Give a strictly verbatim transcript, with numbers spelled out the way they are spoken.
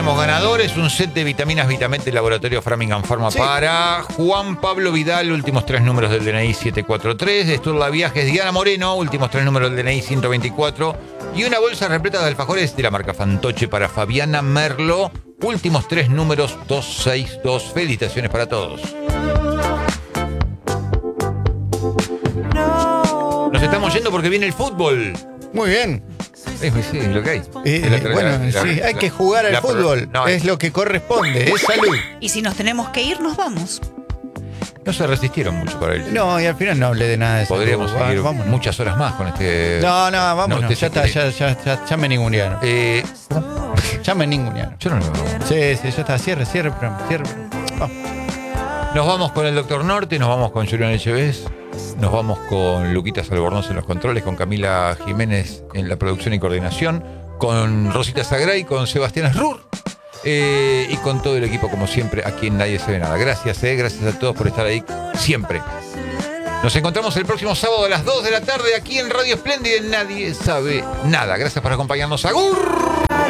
tenemos ganadores, un set de vitaminas Vitamente Laboratorio Framingham Pharma sí. para Juan Pablo Vidal, últimos tres números del D N I setecientos cuarenta y tres, de Sturla Viajes Diana Moreno, últimos tres números del D N I ciento veinticuatro, y una bolsa repleta de alfajores de la marca Fantoche para Fabiana Merlo, últimos tres números doscientos sesenta y dos. Felicitaciones para todos. Nos estamos yendo porque viene el fútbol. Muy bien. Sí, sí, lo que hay. Eh, la, bueno, la, sí, la, hay que jugar al fútbol. No, es lo que corresponde, es salud. Y si nos tenemos que ir, nos vamos. No se resistieron mucho para él. No, y al final no hablé de nada de eso. Podríamos Va, seguir vámonos. muchas horas más con este. No, no, vámonos. No, ya, está, ya, ya, ya, ya me ningunearon. Eh, ya me ningunearon. Yo no lo veo. Sí, sí, ya está. Cierre, cierre, cierre. Vamos. Nos vamos con el Doctor Norte, nos vamos con Julián Echeves, nos vamos con Luquitas Albornoz en los controles, con Camila Jiménez en la producción y coordinación, con Rosita Sagray, con Sebastián Asrur eh, y con todo el equipo, como siempre, aquí en Nadie Se Ve Nada. Gracias, eh, gracias a todos por estar ahí siempre. Nos encontramos el próximo sábado a las dos de la tarde aquí en Radio Espléndida en Nadie Sabe Nada. Gracias por acompañarnos. ¡Agur!